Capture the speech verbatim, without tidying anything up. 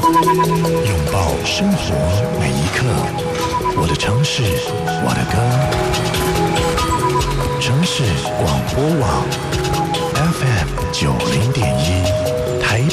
拥抱生活每一刻。我的城市，我的歌。城市广播网 F M 九